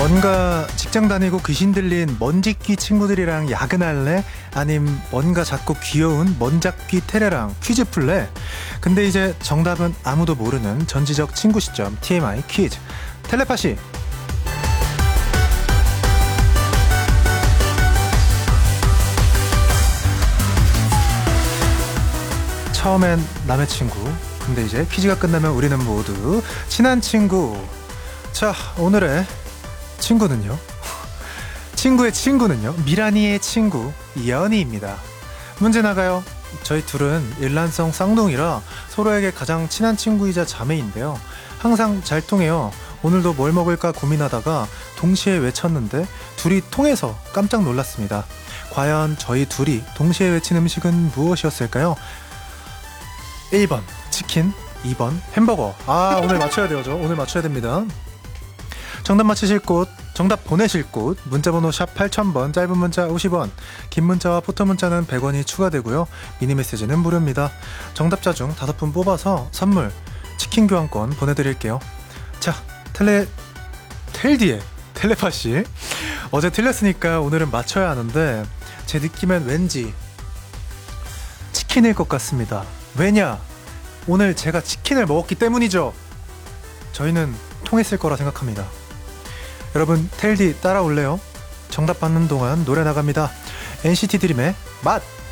뭔가 직장 다니고 귀신 들린 먼지귀 친구들이랑 야근할래? 아님 뭔가 작고 귀여운 먼잡귀 테레랑 퀴즈 풀래? 근데 이제 정답은 아무도 모르는 전지적 친구 시점 TMI 퀴즈 텔레파시. 처음엔 남의 친구, 근데 이제 퀴즈가 끝나면 우리는 모두 친한 친구. 자, 오늘의 친구는요, 친구의 친구는요, 미라니의 친구 연희입니다. 문제 나가요. 저희 둘은 일란성 쌍둥이라 서로에게 가장 친한 친구이자 자매인데요, 항상 잘 통해요. 오늘도 뭘 먹을까 고민하다가 동시에 외쳤는데 둘이 통해서 깜짝 놀랐습니다. 과연 저희 둘이 동시에 외친 음식은 무엇이었을까요? 1번 치킨, 2번 햄버거. 아, 오늘 맞춰야 돼요. 저 오늘 맞춰야 됩니다. 정답 맞히실 곳, 정답 보내실 곳, 문자번호 샵 8000번, 짧은 문자 50원, 긴 문자와 포토 문자는 100원이 추가되고요. 미니 메시지는 무료입니다. 정답자 중 5분 뽑아서 선물 치킨 교환권 보내드릴게요. 자, 텔디의 텔레파시. 어제 틀렸으니까 오늘은 맞춰야 하는데 제 느낌엔 왠지 치킨일 것 같습니다. 왜냐? 오늘 제가 치킨을 먹었기 때문이죠. 저희는 통했을 거라 생각합니다. 여러분, 텔디 따라올래요? 정답 받는 동안 노래 나갑니다. NCT 드림의 맛!